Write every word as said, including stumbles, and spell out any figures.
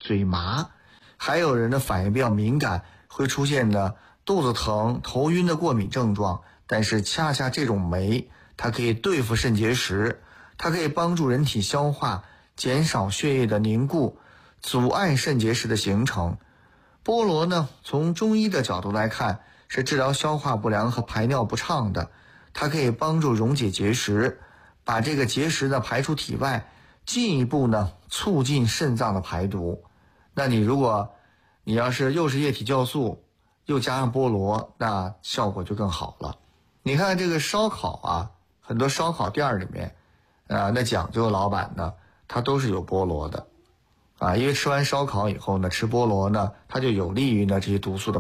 嘴麻，还有人的反应比较敏感，会出现的肚子疼、头晕的过敏症状。但是恰恰这种酶，它可以对付肾结石，它可以帮助人体消化，减少血液的凝固，阻碍肾结石的形成。菠萝呢，从中医的角度来看，是治疗消化不良和排尿不畅的，它可以帮助溶解结石，把这个结石呢排出体外，进一步呢促进肾脏的排毒。那你如果你要是又是液体酵素，又加上菠萝，那效果就更好了。你看这个烧烤啊，很多烧烤店里面啊，那讲究的老板呢，他都是有菠萝的啊，因为吃完烧烤以后呢，吃菠萝呢，它就有利于呢这些毒素的